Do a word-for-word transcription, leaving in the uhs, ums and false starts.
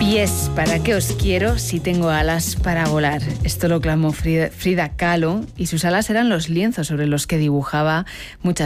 Pies, ¿para qué os quiero si tengo alas para volar? Esto lo clamó Frida, Frida Kahlo, y sus alas eran los lienzos sobre los que dibujaba muchas